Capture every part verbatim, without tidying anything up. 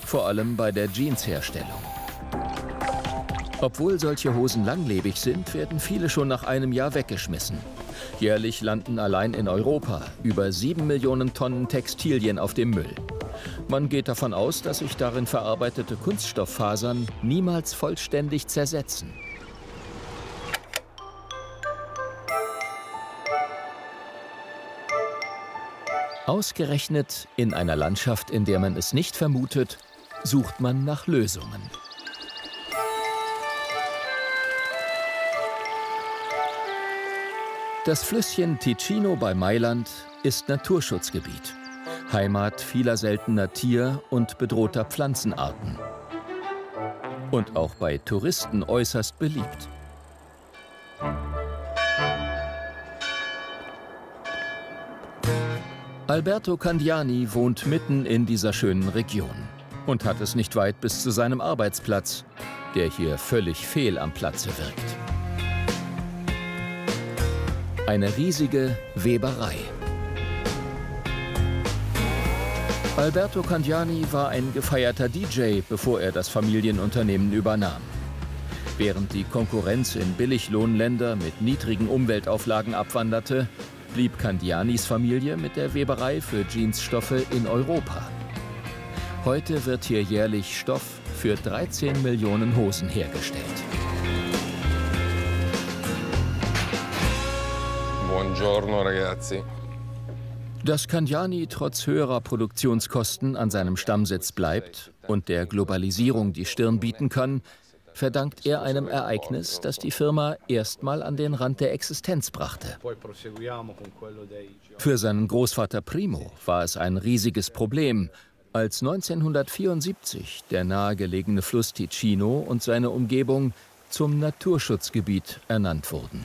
vor allem bei der Jeansherstellung. Obwohl solche Hosen langlebig sind, werden viele schon nach einem Jahr weggeschmissen. Jährlich landen allein in Europa über sieben Millionen Tonnen Textilien auf dem Müll. Man geht davon aus, dass sich darin verarbeitete Kunststofffasern niemals vollständig zersetzen. Ausgerechnet in einer Landschaft, in der man es nicht vermutet, sucht man nach Lösungen. Das Flüsschen Ticino bei Mailand ist Naturschutzgebiet, Heimat vieler seltener Tier- und bedrohter Pflanzenarten. Und auch bei Touristen äußerst beliebt. Alberto Candiani wohnt mitten in dieser schönen Region und hat es nicht weit bis zu seinem Arbeitsplatz, der hier völlig fehl am Platze wirkt. Eine riesige Weberei. Alberto Candiani war ein gefeierter D J, bevor er das Familienunternehmen übernahm. Während die Konkurrenz in Billiglohnländer mit niedrigen Umweltauflagen abwanderte, blieb Candianis Familie mit der Weberei für Jeansstoffe in Europa. Heute wird hier jährlich Stoff für dreizehn Millionen Hosen hergestellt. Buongiorno, ragazzi. Dass Candiani trotz höherer Produktionskosten an seinem Stammsitz bleibt und der Globalisierung die Stirn bieten kann, verdankt er einem Ereignis, das die Firma erstmal an den Rand der Existenz brachte. Für seinen Großvater Primo war es ein riesiges Problem, als neunzehnhundertvierundsiebzig der nahegelegene Fluss Ticino und seine Umgebung zum Naturschutzgebiet ernannt wurden.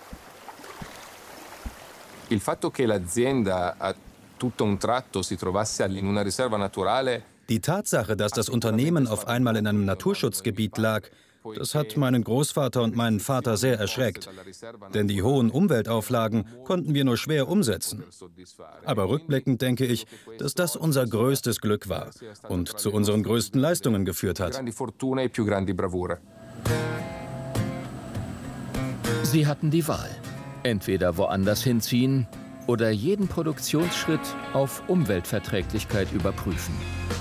Il fatto che l'azienda a tutto un tratto si trovasse in una riserva naturale. Die Tatsache, dass das Unternehmen auf einmal in einem Naturschutzgebiet lag, das hat meinen Großvater und meinen Vater sehr erschreckt. Denn die hohen Umweltauflagen konnten wir nur schwer umsetzen. Aber rückblickend denke ich, dass das unser größtes Glück war und zu unseren größten Leistungen geführt hat. Sie hatten die Wahl. Entweder woanders hinziehen oder jeden Produktionsschritt auf Umweltverträglichkeit überprüfen.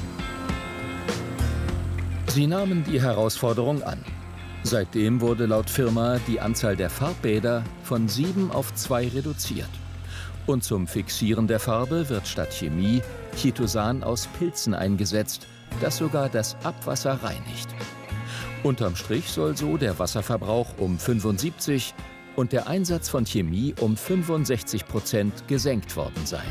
Sie nahmen die Herausforderung an. Seitdem wurde laut Firma die Anzahl der Farbbäder von sieben auf zwei reduziert. Und zum Fixieren der Farbe wird statt Chemie Chitosan aus Pilzen eingesetzt, das sogar das Abwasser reinigt. Unterm Strich soll so der Wasserverbrauch um fünfundsiebzig und der Einsatz von Chemie um fünfundsechzig Prozent gesenkt worden sein.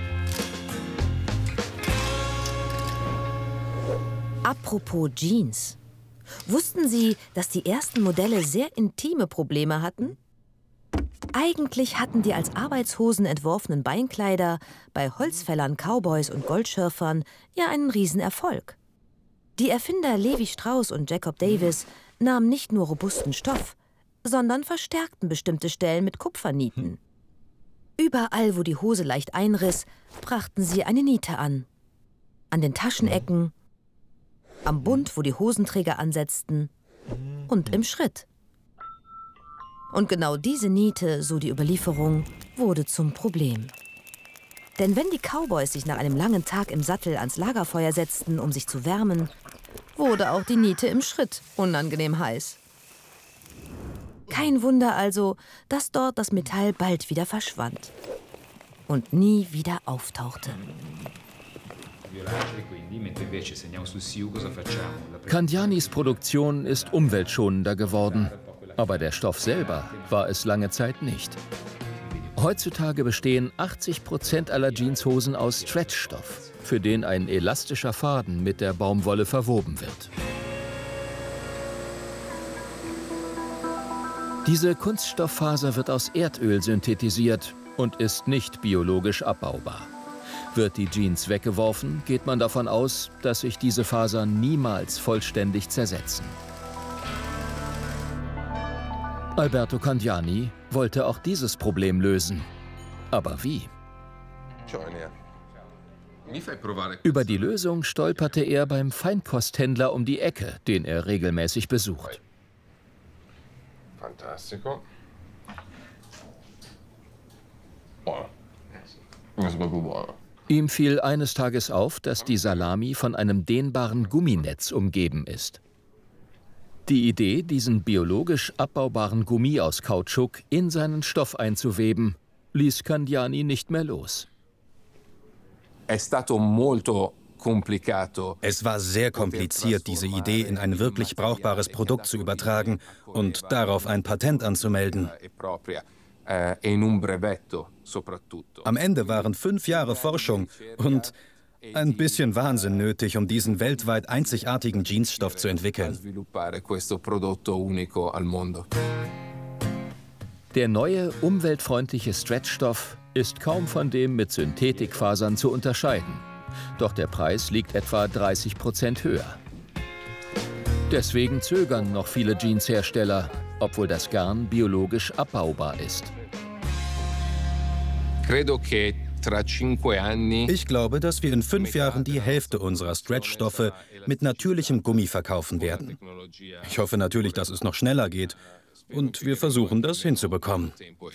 Apropos Jeans. Wussten Sie, dass die ersten Modelle sehr intime Probleme hatten? Eigentlich hatten die als Arbeitshosen entworfenen Beinkleider bei Holzfällern, Cowboys und Goldschürfern ja einen Riesenerfolg. Die Erfinder Levi Strauss und Jacob Davis nahmen nicht nur robusten Stoff, sondern verstärkten bestimmte Stellen mit Kupfernieten. Überall, wo die Hose leicht einriss, brachten sie eine Niete an. An den Taschenecken, am Bund, wo die Hosenträger ansetzten und im Schritt. Und genau diese Niete, so die Überlieferung, wurde zum Problem. Denn wenn die Cowboys sich nach einem langen Tag im Sattel ans Lagerfeuer setzten, um sich zu wärmen, wurde auch die Niete im Schritt unangenehm heiß. Kein Wunder also, dass dort das Metall bald wieder verschwand und nie wieder auftauchte. Candianis Produktion ist umweltschonender geworden, aber der Stoff selber war es lange Zeit nicht. Heutzutage bestehen achtzig Prozent aller Jeanshosen aus Stretchstoff, für den ein elastischer Faden mit der Baumwolle verwoben wird. Diese Kunststofffaser wird aus Erdöl synthetisiert und ist nicht biologisch abbaubar. Wird die Jeans weggeworfen, geht man davon aus, dass sich diese Fasern niemals vollständig zersetzen. Alberto Candiani wollte auch dieses Problem lösen. Aber wie? Über die Lösung stolperte er beim Feinkosthändler um die Ecke, den er regelmäßig besucht. Fantastico. Ihm fiel eines Tages auf, dass die Salami von einem dehnbaren Gumminetz umgeben ist. Die Idee, diesen biologisch abbaubaren Gummi aus Kautschuk in seinen Stoff einzuweben, ließ Candiani nicht mehr los. Es war sehr kompliziert, diese Idee in ein wirklich brauchbares Produkt zu übertragen und darauf ein Patent anzumelden. Am Ende waren fünf Jahre Forschung und ein bisschen Wahnsinn nötig, um diesen weltweit einzigartigen Jeansstoff zu entwickeln. Der neue, umweltfreundliche Stretchstoff ist kaum von dem mit Synthetikfasern zu unterscheiden. Doch der Preis liegt etwa dreißig Prozent höher. Deswegen zögern noch viele Jeanshersteller, obwohl das Garn biologisch abbaubar ist. Ich glaube, dass wir in fünf Jahren die Hälfte unserer Stretchstoffe mit natürlichem Gummi verkaufen werden. Ich hoffe natürlich, dass es noch schneller geht. Und wir versuchen, das hinzubekommen.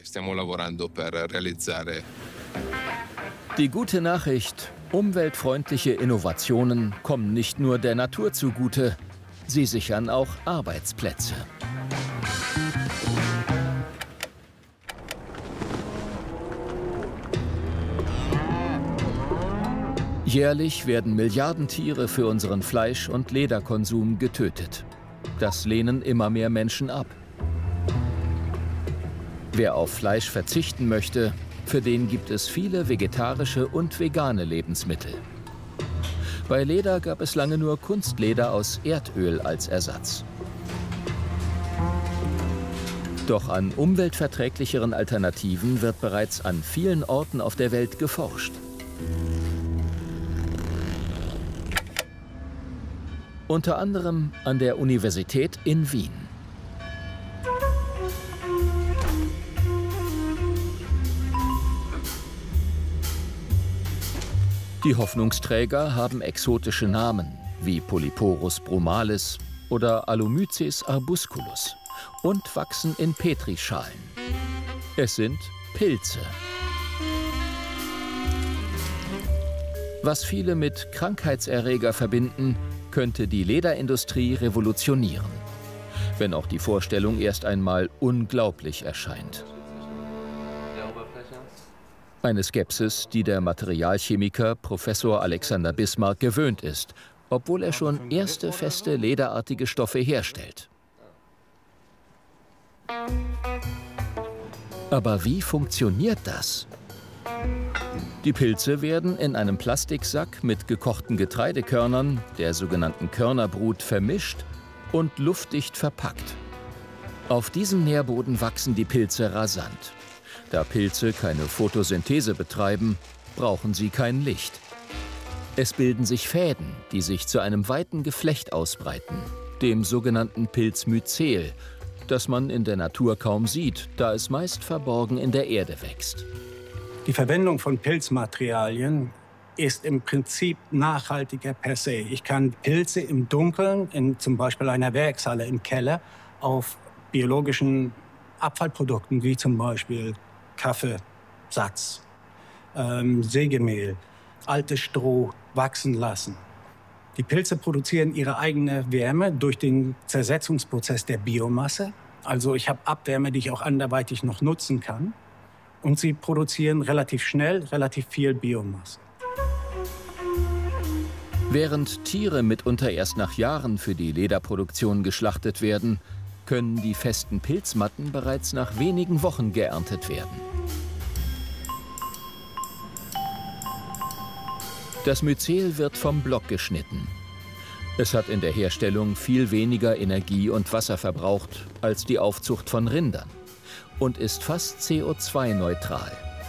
Die gute Nachricht: Umweltfreundliche Innovationen kommen nicht nur der Natur zugute, sie sichern auch Arbeitsplätze. Jährlich werden Milliarden Tiere für unseren Fleisch- und Lederkonsum getötet. Das lehnen immer mehr Menschen ab. Wer auf Fleisch verzichten möchte, für den gibt es viele vegetarische und vegane Lebensmittel. Bei Leder gab es lange nur Kunstleder aus Erdöl als Ersatz. Doch an umweltverträglicheren Alternativen wird bereits an vielen Orten auf der Welt geforscht. Unter anderem an der Universität in Wien. Die Hoffnungsträger haben exotische Namen wie Polyporus brumalis oder Alomyces arbusculus und wachsen in Petrischalen. Es sind Pilze. Was viele mit Krankheitserreger verbinden, könnte die Lederindustrie revolutionieren, wenn auch die Vorstellung erst einmal unglaublich erscheint. Eine Skepsis, die der Materialchemiker Professor Alexander Bismarck gewöhnt ist, obwohl er schon erste feste lederartige Stoffe herstellt. Aber wie funktioniert das? Die Pilze werden in einem Plastiksack mit gekochten Getreidekörnern, der sogenannten Körnerbrut, vermischt und luftdicht verpackt. Auf diesem Nährboden wachsen die Pilze rasant. Da Pilze keine Photosynthese betreiben, brauchen sie kein Licht. Es bilden sich Fäden, die sich zu einem weiten Geflecht ausbreiten, dem sogenannten Pilzmyzel, das man in der Natur kaum sieht, da es meist verborgen in der Erde wächst. Die Verwendung von Pilzmaterialien ist im Prinzip nachhaltiger per se. Ich kann Pilze im Dunkeln, in zum Beispiel einer Werkshalle im Keller, auf biologischen Abfallprodukten wie zum Beispiel Kaffeesatz, ähm, Sägemehl, altes Stroh wachsen lassen. Die Pilze produzieren ihre eigene Wärme durch den Zersetzungsprozess der Biomasse. Also ich habe Abwärme, die ich auch anderweitig noch nutzen kann. Und sie produzieren relativ schnell relativ viel Biomasse. Während Tiere mitunter erst nach Jahren für die Lederproduktion geschlachtet werden, können die festen Pilzmatten bereits nach wenigen Wochen geerntet werden. Das Myzel wird vom Block geschnitten. Es hat in der Herstellung viel weniger Energie und Wasser verbraucht als die Aufzucht von Rindern und ist fast C O zwei neutral.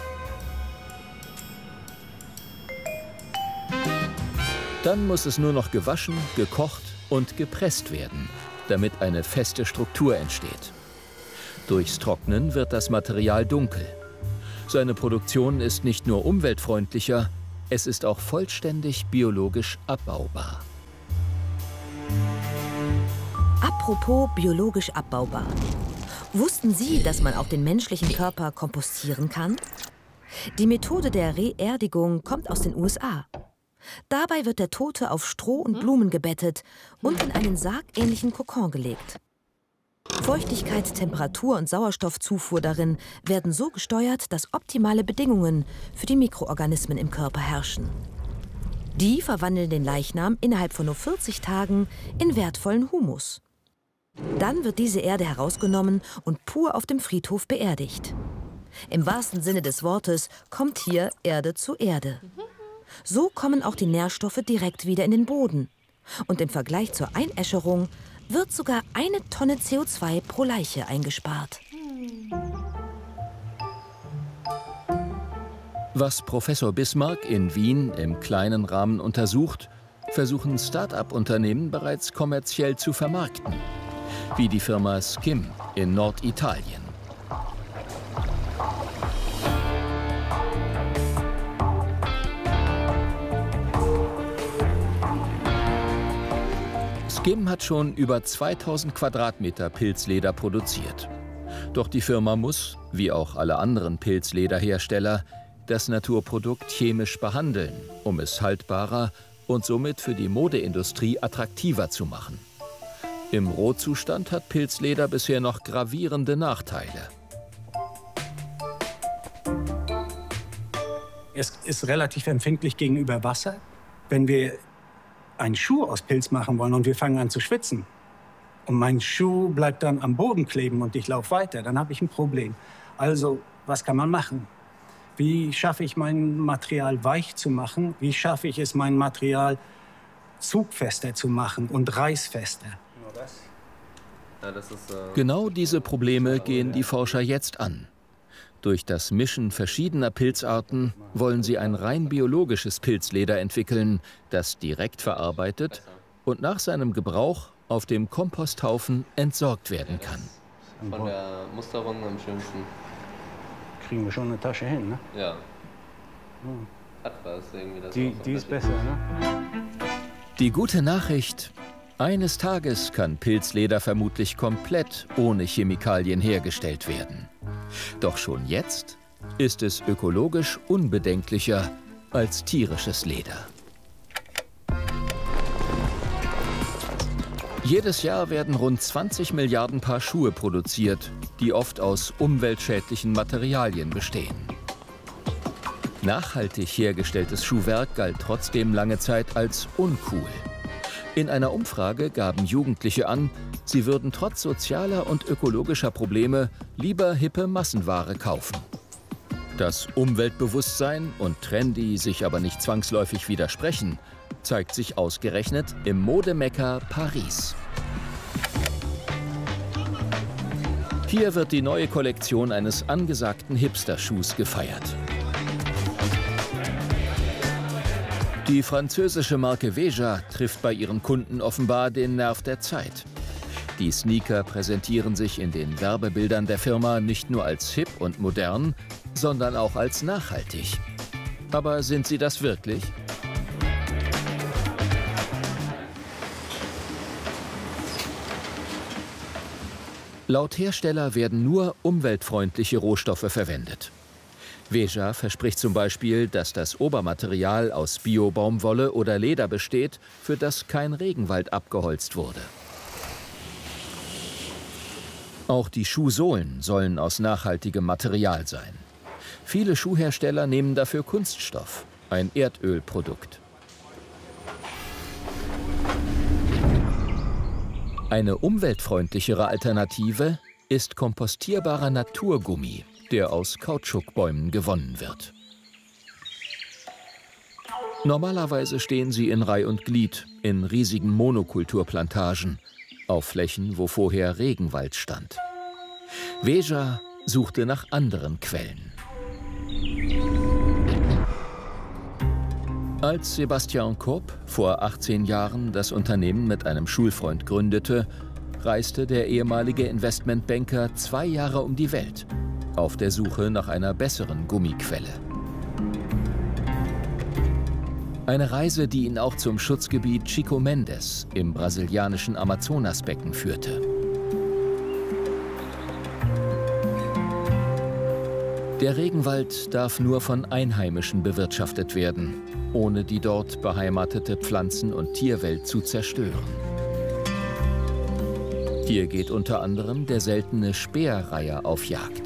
Dann muss es nur noch gewaschen, gekocht und gepresst werden, damit eine feste Struktur entsteht. Durchs Trocknen wird das Material dunkel. Seine Produktion ist nicht nur umweltfreundlicher, Es ist auch vollständig biologisch abbaubar. Apropos biologisch abbaubar. Wussten Sie, dass man auch den menschlichen Körper kompostieren kann? Die Methode der Reerdigung kommt aus den U S A. Dabei wird der Tote auf Stroh und Blumen gebettet und in einen sargähnlichen Kokon gelegt. Feuchtigkeit, Temperatur und Sauerstoffzufuhr darin werden so gesteuert, dass optimale Bedingungen für die Mikroorganismen im Körper herrschen. Die verwandeln den Leichnam innerhalb von nur vierzig Tagen in wertvollen Humus. Dann wird diese Erde herausgenommen und pur auf dem Friedhof beerdigt. Im wahrsten Sinne des Wortes kommt hier Erde zu Erde. So kommen auch die Nährstoffe direkt wieder in den Boden. Und im Vergleich zur Einäscherung wird sogar eine Tonne C O zwei pro Leiche eingespart. Was Professor Bismarck in Wien im kleinen Rahmen untersucht, versuchen Start-up-Unternehmen bereits kommerziell zu vermarkten. Wie die Firma Skim in Norditalien. Skim hat schon über zweitausend Quadratmeter Pilzleder produziert. Doch die Firma muss, wie auch alle anderen Pilzlederhersteller, das Naturprodukt chemisch behandeln, um es haltbarer und somit für die Modeindustrie attraktiver zu machen. Im Rohzustand hat Pilzleder bisher noch gravierende Nachteile. Es ist relativ empfindlich gegenüber Wasser. Wenn wir einen Schuh aus Pilz machen wollen und wir fangen an zu schwitzen und mein Schuh bleibt dann am Boden kleben und ich laufe weiter, dann habe ich ein Problem. Also, was kann man machen? Wie schaffe ich mein Material weich zu machen? Wie schaffe ich es, mein Material zugfester zu machen und reißfester? Genau diese Probleme gehen die Forscher jetzt an. Durch das Mischen verschiedener Pilzarten wollen sie ein rein biologisches Pilzleder entwickeln, das direkt verarbeitet und nach seinem Gebrauch auf dem Komposthaufen entsorgt werden kann. Von der Musterung am schönsten. Kriegen wir schon eine Tasche hin, ne? Ja. Hat was irgendwie. Das die die ist besser, ne? Die gute Nachricht: Eines Tages kann Pilzleder vermutlich komplett ohne Chemikalien hergestellt werden. Doch schon jetzt ist es ökologisch unbedenklicher als tierisches Leder. Jedes Jahr werden rund zwanzig Milliarden Paar Schuhe produziert, die oft aus umweltschädlichen Materialien bestehen. Nachhaltig hergestelltes Schuhwerk galt trotzdem lange Zeit als uncool. In einer Umfrage gaben Jugendliche an, sie würden trotz sozialer und ökologischer Probleme lieber hippe Massenware kaufen. Dass Umweltbewusstsein und Trendy sich aber nicht zwangsläufig widersprechen, zeigt sich ausgerechnet im Modemekka Paris. Hier wird die neue Kollektion eines angesagten Hipster-Schuhs gefeiert. Die französische Marke Veja trifft bei ihren Kunden offenbar den Nerv der Zeit. Die Sneaker präsentieren sich in den Werbebildern der Firma nicht nur als hip und modern, sondern auch als nachhaltig. Aber sind sie das wirklich? Laut Hersteller werden nur umweltfreundliche Rohstoffe verwendet. Veja verspricht zum Beispiel, dass das Obermaterial aus Bio-Baumwolle oder Leder besteht, für das kein Regenwald abgeholzt wurde. Auch die Schuhsohlen sollen aus nachhaltigem Material sein. Viele Schuhhersteller nehmen dafür Kunststoff, ein Erdölprodukt. Eine umweltfreundlichere Alternative ist kompostierbarer Naturgummi, der aus Kautschukbäumen gewonnen wird. Normalerweise stehen sie in Reih und Glied in riesigen Monokulturplantagen, auf Flächen, wo vorher Regenwald stand. Veja suchte nach anderen Quellen. Als Sebastian Coop vor achtzehn Jahren das Unternehmen mit einem Schulfreund gründete, reiste der ehemalige Investmentbanker zwei Jahre um die Welt, auf der Suche nach einer besseren Gummiquelle. Eine Reise, die ihn auch zum Schutzgebiet Chico Mendes im brasilianischen Amazonasbecken führte. Der Regenwald darf nur von Einheimischen bewirtschaftet werden, ohne die dort beheimatete Pflanzen- und Tierwelt zu zerstören. Hier geht unter anderem der seltene Speerreiher auf Jagd.